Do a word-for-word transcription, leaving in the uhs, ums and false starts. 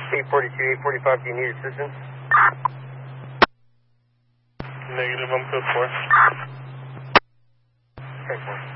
eight forty-two, eight forty-five, do you need assistance? Negative, I'm code four. Okay, four.